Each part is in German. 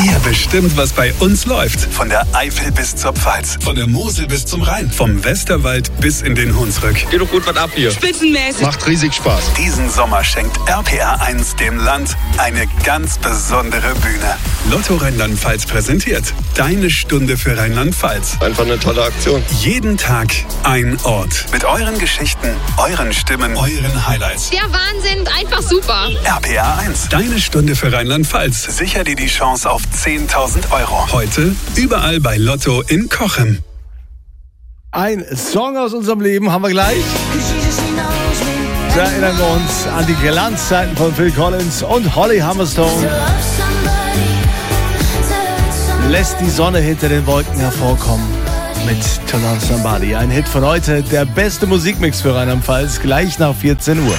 Ihr bestimmt, was bei uns läuft. Von der Eifel bis zur Pfalz. Von der Mosel bis zum Rhein. Vom Westerwald bis in den Hunsrück. Geht doch gut was ab hier. Spitzenmäßig. Macht riesig Spaß. Diesen Sommer schenkt RPR1 dem Land eine ganz besondere Bühne. Lotto Rheinland-Pfalz präsentiert Deine Stunde für Rheinland-Pfalz. Einfach eine tolle Aktion. Jeden Tag ein Ort. Mit euren Geschichten, euren Stimmen, euren Highlights. Der Wahnsinn, einfach super. RPR1, Deine Stunde für Rheinland-Pfalz. Sicher dir die Chance auf 10.000 Euro. Heute überall bei Lotto in Cochem. Ein Song aus unserem Leben haben wir gleich. Da erinnern wir uns an die Glanzzeiten von Phil Collins und Holly Humberstone. Lässt die Sonne hinter den Wolken hervorkommen mit To Love Somebody. Ein Hit von heute, der beste Musikmix für Rheinland-Pfalz, gleich nach 14 Uhr.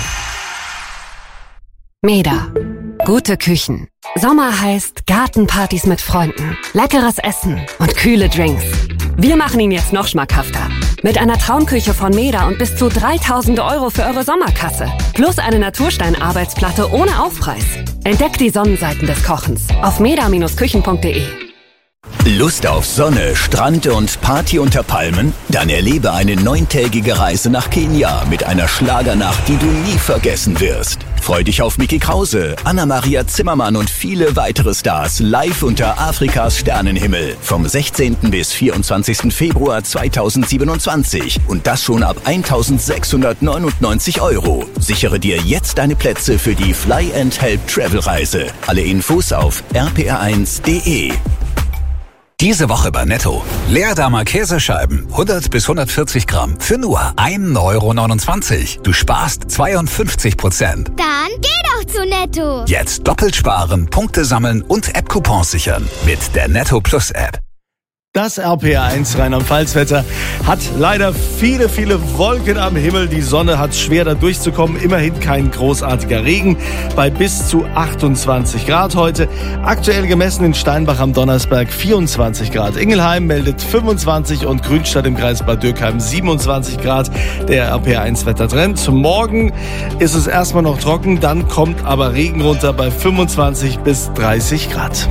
Meda. Gute Küchen. Sommer heißt Gartenpartys mit Freunden, leckeres Essen und kühle Drinks. Wir machen ihn jetzt noch schmackhafter. Mit einer Traumküche von Meda und bis zu 3.000 Euro für eure Sommerkasse. Plus eine Naturstein-Arbeitsplatte ohne Aufpreis. Entdeckt die Sonnenseiten des Kochens auf meda-küchen.de. Lust auf Sonne, Strand und Party unter Palmen? Dann erlebe eine 9-tägige Reise nach Kenia mit einer Schlagernacht, die du nie vergessen wirst. Freu dich auf Micky Krause, Anna-Maria Zimmermann und viele weitere Stars live unter Afrikas Sternenhimmel vom 16. bis 24. Februar 2027 und das schon ab 1.699 Euro. Sichere dir jetzt deine Plätze für die Fly and Help Travel Reise. Alle Infos auf rpr1.de. Diese Woche bei Netto. Leerdammer Käsescheiben, 100 bis 140 Gramm, für nur 1,29 €. Du sparst 52%. Dann geh doch zu Netto. Jetzt doppelt sparen, Punkte sammeln und App-Coupons sichern mit der Netto Plus App. Das RPR1 Rheinland-Pfalz-Wetter hat leider viele, viele Wolken am Himmel. Die Sonne hat schwer da durchzukommen. Immerhin kein großartiger Regen bei bis zu 28 Grad heute. Aktuell gemessen in Steinbach am Donnersberg 24 Grad. Ingelheim meldet 25 und Grünstadt im Kreis Bad Dürkheim 27 Grad. Der RPR1-Wettertrend. Morgen ist es erstmal noch trocken, dann kommt aber Regen runter bei 25 bis 30 Grad.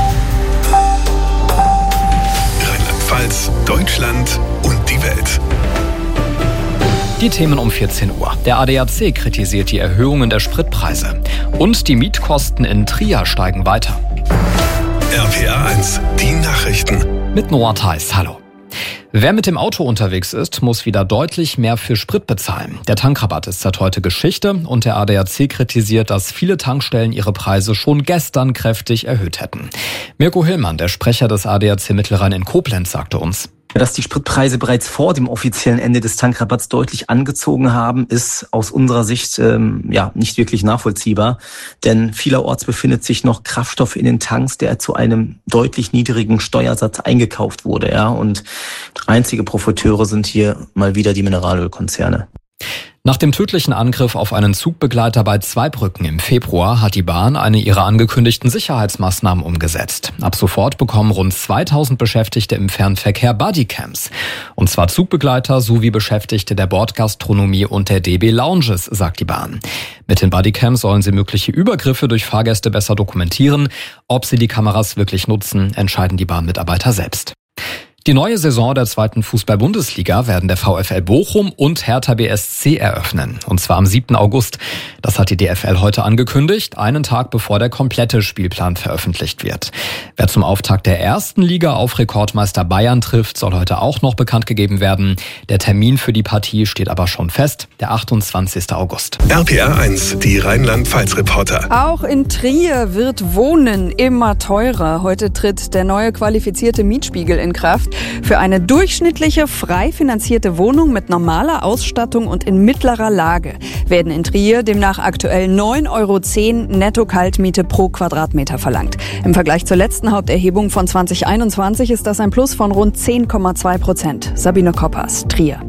Deutschland und die Welt. Die Themen um 14 Uhr. Der ADAC kritisiert die Erhöhungen der Spritpreise. Und die Mietkosten in Trier steigen weiter. RPR1, die Nachrichten. Mit Noah Theis, hallo. Wer mit dem Auto unterwegs ist, muss wieder deutlich mehr für Sprit bezahlen. Der Tankrabatt ist seit heute Geschichte und der ADAC kritisiert, dass viele Tankstellen ihre Preise schon gestern kräftig erhöht hätten. Mirko Hillmann, der Sprecher des ADAC Mittelrhein in Koblenz, sagte uns: Dass die Spritpreise bereits vor dem offiziellen Ende des Tankrabatts deutlich angezogen haben, ist aus unserer Sicht nicht wirklich nachvollziehbar. Denn vielerorts befindet sich noch Kraftstoff in den Tanks, der zu einem deutlich niedrigen Steuersatz eingekauft wurde. Ja, und einzige Profiteure sind hier mal wieder die Mineralölkonzerne. Nach dem tödlichen Angriff auf einen Zugbegleiter bei Zweibrücken im Februar hat die Bahn eine ihrer angekündigten Sicherheitsmaßnahmen umgesetzt. Ab sofort bekommen rund 2000 Beschäftigte im Fernverkehr Bodycams. Und zwar Zugbegleiter sowie Beschäftigte der Bordgastronomie und der DB Lounges, sagt die Bahn. Mit den Bodycams sollen sie mögliche Übergriffe durch Fahrgäste besser dokumentieren. Ob sie die Kameras wirklich nutzen, entscheiden die Bahnmitarbeiter selbst. Die neue Saison der 2. Fußball-Bundesliga werden der VfL Bochum und Hertha BSC eröffnen. Und zwar am 7. August. Das hat die DFL heute angekündigt, einen Tag bevor der komplette Spielplan veröffentlicht wird. Wer zum Auftakt der 1. Liga auf Rekordmeister Bayern trifft, soll heute auch noch bekannt gegeben werden. Der Termin für die Partie steht aber schon fest, der 28. August. RPR1, die Rheinland-Pfalz-Reporter. Auch in Trier wird Wohnen immer teurer. Heute tritt der neue qualifizierte Mietspiegel in Kraft. Für eine durchschnittliche, frei finanzierte Wohnung mit normaler Ausstattung und in mittlerer Lage werden in Trier demnach aktuell 9,10 € Netto-Kaltmiete pro Quadratmeter verlangt. Im Vergleich zur letzten Haupterhebung von 2021 ist das ein Plus von rund 10,2%. Sabine Koppers, Trier.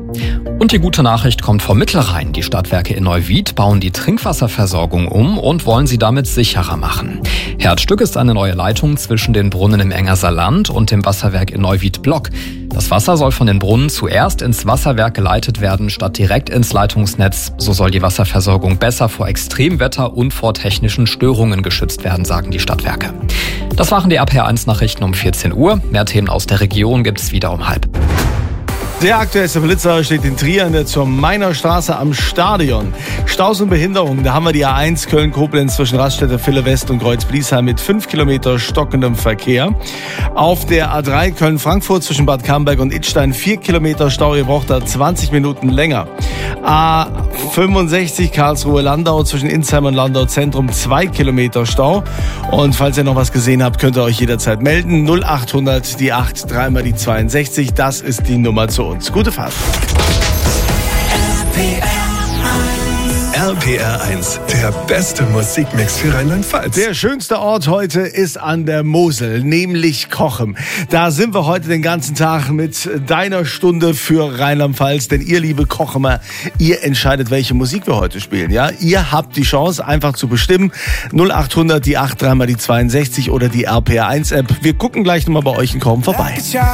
Und die gute Nachricht kommt vom Mittelrhein. Die Stadtwerke in Neuwied bauen die Trinkwasserversorgung um und wollen sie damit sicherer machen. Herzstück ist eine neue Leitung zwischen den Brunnen im Engerser Land und dem Wasserwerk in Neuwied-Block. Das Wasser soll von den Brunnen zuerst ins Wasserwerk geleitet werden, statt direkt ins Leitungsnetz. So soll die Wasserversorgung besser vor Extremwetter und vor technischen Störungen geschützt werden, sagen die Stadtwerke. Das waren die RPR1-Nachrichten um 14 Uhr. Mehr Themen aus der Region gibt's wieder um 12:30. Der aktuellste Blitzer steht in Trier in der zur Meiner Straße am Stadion. Staus und Behinderungen, da haben wir die A1 Köln-Koblenz zwischen Raststätte Ville West und Kreuz-Bliesheim mit 5 Kilometer stockendem Verkehr. Auf der A3 Köln-Frankfurt zwischen Bad Camberg und Idstein 4 Kilometer Stau, ihr braucht da 20 Minuten länger. A65 Karlsruhe-Landau zwischen Insheim und Landau Zentrum 2 Kilometer Stau. Und falls ihr noch was gesehen habt, könnt ihr euch jederzeit melden. 0800 die 8 3 die 62, das ist die Nummer zu uns. Gute Fahrt. RPR1, der beste Musikmix für Rheinland-Pfalz. Der schönste Ort heute ist an der Mosel, nämlich Cochem. Da sind wir heute den ganzen Tag mit deiner Stunde für Rheinland-Pfalz. Denn ihr, liebe Kochemer, ihr entscheidet, welche Musik wir heute spielen. Ja, ihr habt die Chance, einfach zu bestimmen. 0800 die 8 3 die 62 oder die RPR1-App. Wir gucken gleich nochmal bei euch in Cochem vorbei.